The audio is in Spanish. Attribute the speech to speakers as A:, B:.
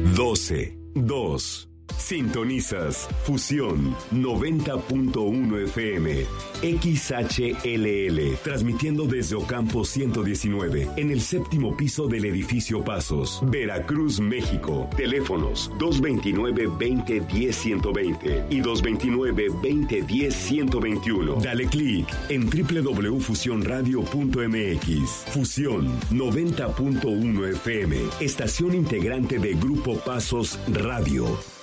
A: 12:2. Sintonizas Fusión 90.1 FM, XHLL, transmitiendo desde Ocampo 119, en el séptimo piso del edificio Pasos, Veracruz, México. Teléfonos 229-2010-120 y 229-2010-121. Dale clic en www.fusionradio.mx. Fusión 90.1 FM, estación integrante de Grupo Pasos Radio.